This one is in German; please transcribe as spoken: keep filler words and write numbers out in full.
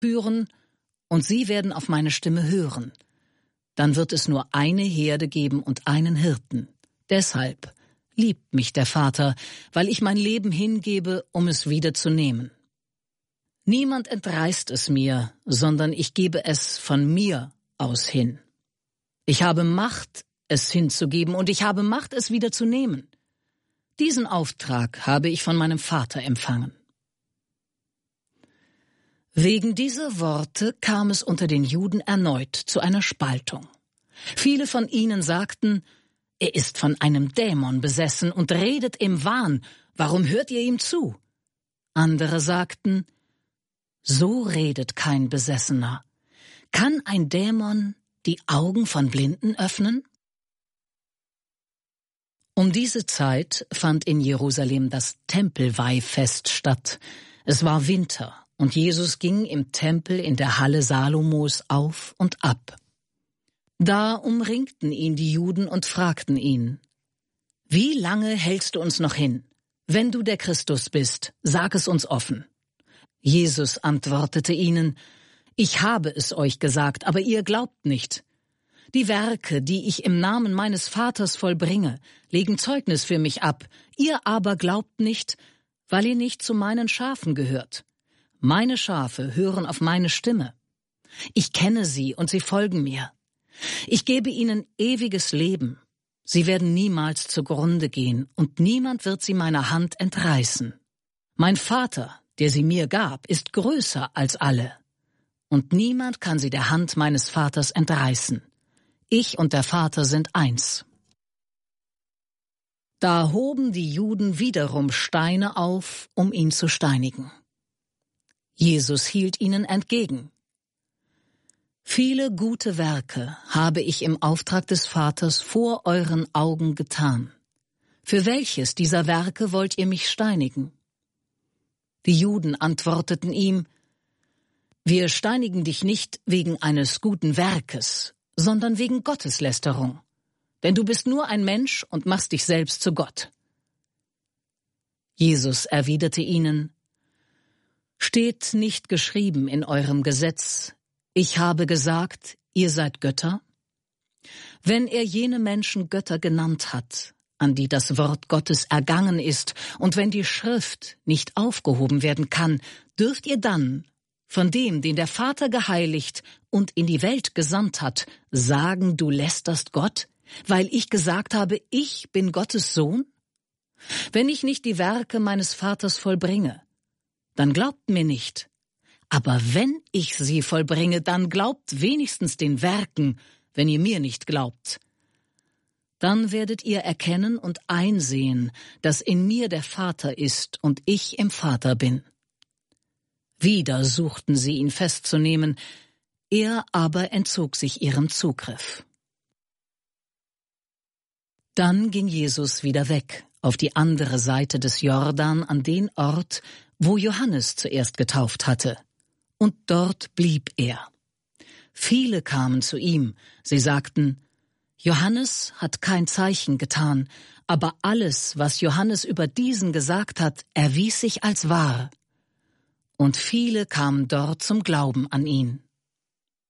führen, und sie werden auf meine Stimme hören. Dann wird es nur eine Herde geben und einen Hirten. Deshalb liebt mich der Vater, weil ich mein Leben hingebe, um es wieder zu nehmen. Niemand entreißt es mir, sondern ich gebe es von mir aus hin. Ich habe Macht, es hinzugeben, und ich habe Macht, es wieder zu nehmen. Diesen Auftrag habe ich von meinem Vater empfangen. Wegen dieser Worte kam es unter den Juden erneut zu einer Spaltung. Viele von ihnen sagten, er ist von einem Dämon besessen und redet im Wahn, warum hört ihr ihm zu? Andere sagten, so redet kein Besessener. Kann ein Dämon die Augen von Blinden öffnen? Um diese Zeit fand in Jerusalem das Tempelweihfest statt. Es war Winter. Und Jesus ging im Tempel in der Halle Salomos auf und ab. Da umringten ihn die Juden und fragten ihn, »Wie lange hältst du uns noch hin? Wenn du der Christus bist, sag es uns offen.« Jesus antwortete ihnen, »Ich habe es euch gesagt, aber ihr glaubt nicht. Die Werke, die ich im Namen meines Vaters vollbringe, legen Zeugnis für mich ab. Ihr aber glaubt nicht, weil ihr nicht zu meinen Schafen gehört. Meine Schafe hören auf meine Stimme. Ich kenne sie und sie folgen mir. Ich gebe ihnen ewiges Leben. Sie werden niemals zugrunde gehen und niemand wird sie meiner Hand entreißen. Mein Vater, der sie mir gab, ist größer als alle. Und niemand kann sie der Hand meines Vaters entreißen. Ich und der Vater sind eins. Da hoben die Juden wiederum Steine auf, um ihn zu steinigen. Jesus hielt ihnen entgegen. Viele gute Werke habe ich im Auftrag des Vaters vor euren Augen getan. Für welches dieser Werke wollt ihr mich steinigen? Die Juden antworteten ihm, wir steinigen dich nicht wegen eines guten Werkes, sondern wegen Gotteslästerung. Denn du bist nur ein Mensch und machst dich selbst zu Gott. Jesus erwiderte ihnen, steht nicht geschrieben in eurem Gesetz, ich habe gesagt, ihr seid Götter? Wenn er jene Menschen Götter genannt hat, an die das Wort Gottes ergangen ist, und wenn die Schrift nicht aufgehoben werden kann, dürft ihr dann, von dem, den der Vater geheiligt und in die Welt gesandt hat, sagen, du lästerst Gott, weil ich gesagt habe, ich bin Gottes Sohn? Wenn ich nicht die Werke meines Vaters vollbringe, dann glaubt mir nicht. Aber wenn ich sie vollbringe, dann glaubt wenigstens den Werken, wenn ihr mir nicht glaubt. Dann werdet ihr erkennen und einsehen, dass in mir der Vater ist und ich im Vater bin. Wieder suchten sie ihn festzunehmen, er aber entzog sich ihrem Zugriff. Dann ging Jesus wieder weg, auf die andere Seite des Jordan an den Ort, wo Johannes zuerst getauft hatte, und dort blieb er. Viele kamen zu ihm, sie sagten, Johannes hat kein Zeichen getan, aber alles, was Johannes über diesen gesagt hat, erwies sich als wahr. Und viele kamen dort zum Glauben an ihn.